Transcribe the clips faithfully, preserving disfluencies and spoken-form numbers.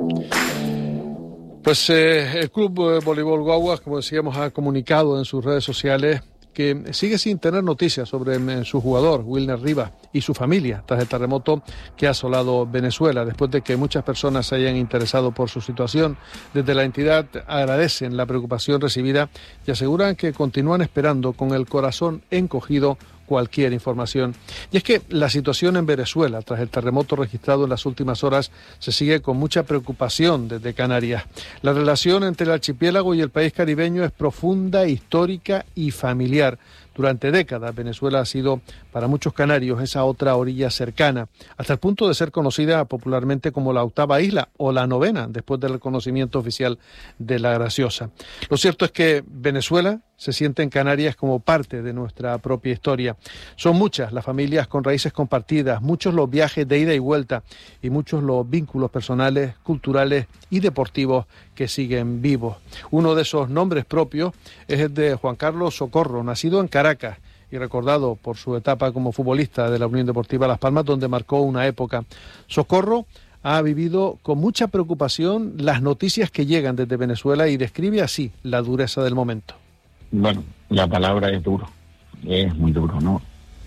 Pues eh, el Club Voleibol Guaguas, como decíamos, ha comunicado en sus redes sociales que sigue sin tener noticias sobre eh, su jugador, Wilner Rivas, y su familia, tras el terremoto que ha asolado Venezuela. Después de que muchas personas se hayan interesado por su situación, desde la entidad agradecen la preocupación recibida y aseguran que continúan esperando con el corazón encogido cualquier información. Y es que la situación en Venezuela, tras el terremoto registrado en las últimas horas, se sigue con mucha preocupación desde Canarias. La relación entre el archipiélago y el país caribeño es profunda, histórica y familiar. Durante décadas, Venezuela ha sido para muchos canarios esa otra orilla cercana, hasta el punto de ser conocida popularmente como la octava isla o la novena, después del reconocimiento oficial de la Graciosa. Lo cierto es que Venezuela se siente en Canarias como parte de nuestra propia historia. Son muchas las familias con raíces compartidas, muchos los viajes de ida y vuelta y muchos los vínculos personales, culturales y deportivos que siguen vivos. Uno de esos nombres propios es el de Juan Carlos Socorro, nacido en Caracas y recordado por su etapa como futbolista de la Unión Deportiva Las Palmas, donde marcó una época. Socorro ha vivido con mucha preocupación las noticias que llegan desde Venezuela y describe así la dureza del momento. Bueno, la palabra es duro, es muy duro, ¿no?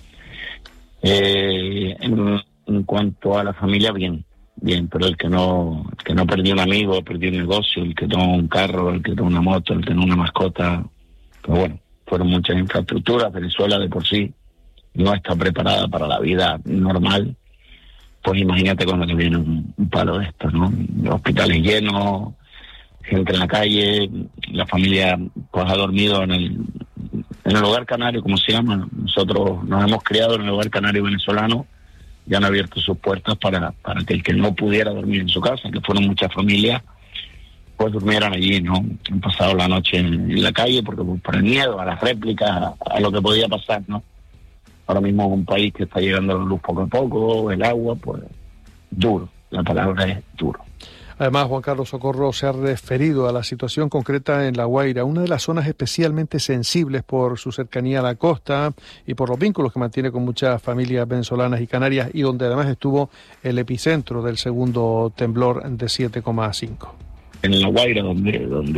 Eh, en, en cuanto a la familia, bien, bien, pero el que no el que no perdió un amigo, perdió un negocio, el que tomó un carro, el que tomó una moto, el que tomó una mascota, pues bueno, fueron muchas infraestructuras. Venezuela de por sí no está preparada para la vida normal, pues imagínate cuando te viene un, un palo de esto, ¿no? Hospitales llenos, gente en la calle, la familia pues ha dormido en el en el hogar canario, como se llama. Nosotros nos hemos criado en el hogar canario venezolano y han abierto sus puertas para, para que el que no pudiera dormir en su casa, que fueron muchas familias, pues durmieran allí, ¿no? Han pasado la noche en, en la calle porque por el miedo a las réplicas, a, a lo que podía pasar, ¿no? Ahora mismo es un país que está llegando la luz poco a poco, el agua, pues duro, la palabra es duro. Además, Juan Carlos Socorro se ha referido a la situación concreta en La Guaira, una de las zonas especialmente sensibles por su cercanía a la costa y por los vínculos que mantiene con muchas familias venezolanas y canarias, y donde además estuvo el epicentro del segundo temblor de siete coma cinco. En La Guaira, donde, donde